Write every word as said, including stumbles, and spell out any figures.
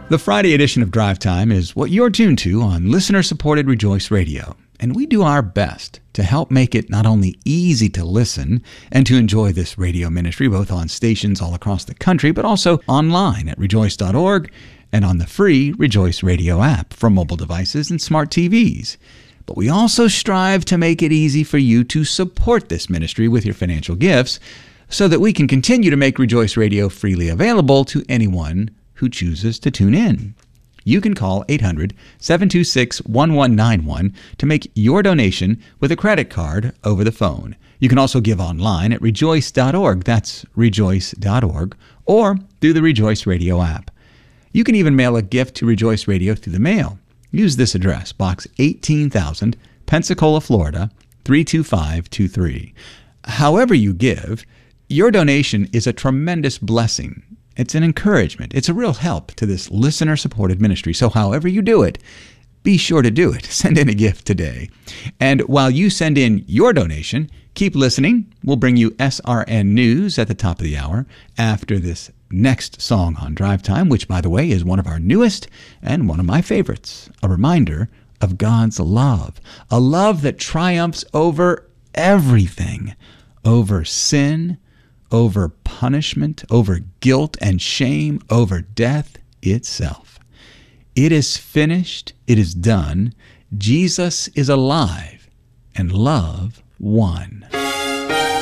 The Friday edition of Drive Time is what you're tuned to on listener-supported Rejoice Radio, and we do our best to help make it not only easy to listen and to enjoy this radio ministry, both on stations all across the country, but also online at rejoice dot org and on the free Rejoice Radio app for mobile devices and smart T Vs. But we also strive to make it easy for you to support this ministry with your financial gifts so that we can continue to make Rejoice Radio freely available to anyone who chooses to tune in. You can call eight hundred, seven two six, one one nine one to make your donation with a credit card over the phone. You can also give online at rejoice dot org. That's rejoice dot org, or through the Rejoice Radio app. You can even mail a gift to Rejoice Radio through the mail. Use this address, Box eighteen thousand, Pensacola, Florida, three two five two three. However you give, your donation is a tremendous blessing. It's an encouragement. It's a real help to this listener-supported ministry. So however you do it, be sure to do it. Send in a gift today. And while you send in your donation, keep listening. We'll bring you S R N News at the top of the hour after this next song on Drive Time, which, by the way, is one of our newest and one of my favorites. A reminder of God's love. A love that triumphs over everything. Over sin, over punishment, over guilt and shame, over death itself. It is finished. It is done. Jesus is alive, and love won.